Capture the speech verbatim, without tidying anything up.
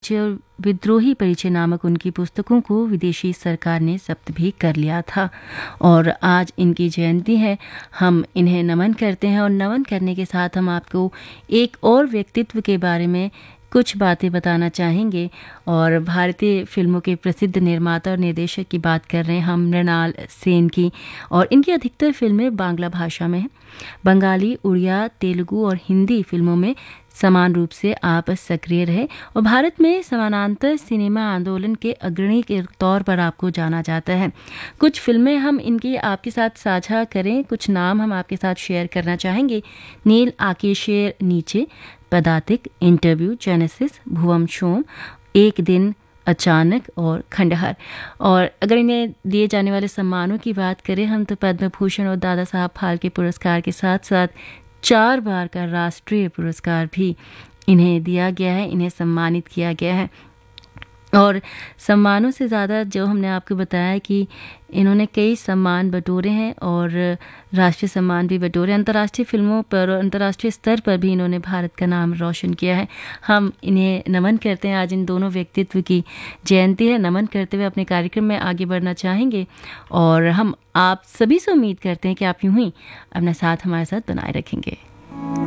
परिचय और विद्रोही परिचय नामक उनकी पुस्तकों को विदेशी सरकार ने जब्त भी कर लिया था। और आज इनकी जयंती है, हम इन्हें नमन करते हैं। और नमन करने के साथ हम आपको एक और व्यक्तित्व के बारे में कुछ बातें बताना चाहेंगे। और भारतीय फिल्मों के प्रसिद्ध निर्माता और निर्देशक की बात कर रहे हैं हम, मृणाल सेन की। और इनकी अधिकतर फिल्में बांग्ला भाषा में हैं। बंगाली, उड़िया, तेलुगु और हिंदी फिल्मों में समान रूप से आप सक्रिय रहे और भारत में समानांतर सिनेमा आंदोलन के अग्रणी के तौर पर आपको जाना जाता है। कुछ फिल्में हम इनकी आपके साथ साझा करें, कुछ नाम हम आपके साथ शेयर करना चाहेंगे। नील आकेशेर नीचे, पदातिक, इंटरव्यू, जेनेसिस, भुवम शोम, एक दिन, अचानक और खंडहर। और अगर इन्हें दिए जाने वाले सम्मानों की बात करें हम, तो पद्म भूषण और दादा साहब फाल्के पुरस्कार के साथ साथ चार बार का राष्ट्रीय पुरस्कार भी इन्हें दिया गया है, इन्हें सम्मानित किया गया है। और सम्मानों से ज़्यादा जो हमने आपको बताया कि इन्होंने कई सम्मान बटोरे हैं और राष्ट्रीय सम्मान भी बटोरे, अंतर्राष्ट्रीय फिल्मों पर और अंतर्राष्ट्रीय स्तर पर भी इन्होंने भारत का नाम रोशन किया है। हम इन्हें नमन करते हैं। आज इन दोनों व्यक्तित्व की जयंती है। नमन करते हुए अपने कार्यक्रम में आगे बढ़ना चाहेंगे और हम आप सभी से उम्मीद करते हैं कि आप यूं ही अपना साथ हमारे साथ बनाए रखेंगे।